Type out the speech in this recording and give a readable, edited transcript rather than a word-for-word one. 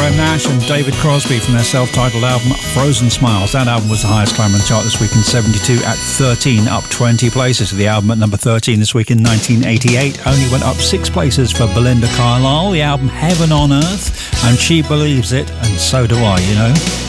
Graham Nash and David Crosby from their self-titled album Frozen Smiles. That album was the highest climber on the chart this week in 72 at 13, up 20 places. The album at number 13 this week in 1988 only went up 6 places for Belinda Carlisle. The album Heaven on Earth, and She Believes It, and so do I, you know.